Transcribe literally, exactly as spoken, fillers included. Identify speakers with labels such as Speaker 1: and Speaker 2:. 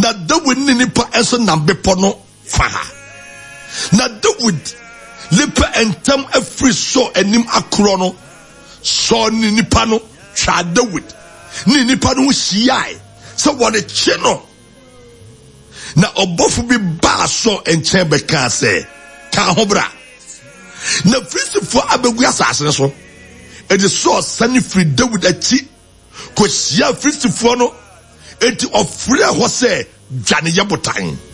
Speaker 1: na Dawid ni nipa enso nam bepɔ no fa ha na Dawid lipa entam afiri so anim akoro no so ni nipa no twa Dawid ni nipa no hyiae so wɔde kye no na ɔbɔfo bi ba so enkyɛn bɛka sɛ ka ho bra na Filistifo abegu asase so edi so sani firi Dawid akyi ko hyia Filistifo no enti ɔfrɛ hɔ sɛ dwane yɛbotan